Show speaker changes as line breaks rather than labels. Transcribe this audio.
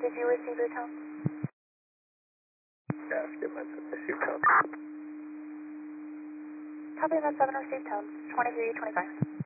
Did you receive your tone?
Yeah, skip my received tone.
Copy that 7 received tone, 2325.